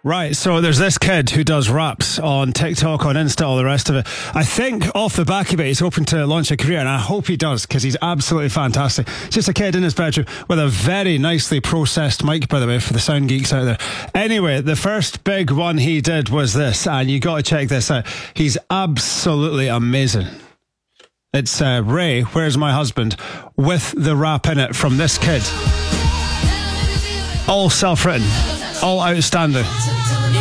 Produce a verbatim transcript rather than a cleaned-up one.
Right, so there's this kid who does raps on TikTok, on Insta, all the rest of it. I think off the back of it, he's hoping to launch a career, and I hope he does, because he's absolutely fantastic. Just a kid in his bedroom with a very nicely processed mic, by the way, for the sound geeks out there. Anyway, the first big one he did was this, and you got to check this out. He's absolutely amazing. It's uh, Ray, Where's My Husband, with the rap in it from this kid. All self-written, all outstanding.